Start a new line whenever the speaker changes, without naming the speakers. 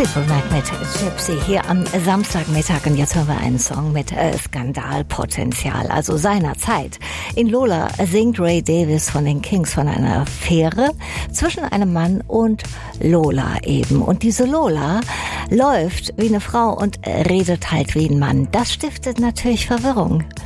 Fleetwood Mac mit Gypsy hier am Samstagmittag, und jetzt hören wir einen Song mit Skandalpotenzial, also seiner Zeit. In Lola singt Ray Davies von den Kings von einer Affäre zwischen einem Mann und Lola eben. Und diese Lola läuft wie eine Frau und redet halt wie ein Mann. Das stiftet natürlich Verwirrung.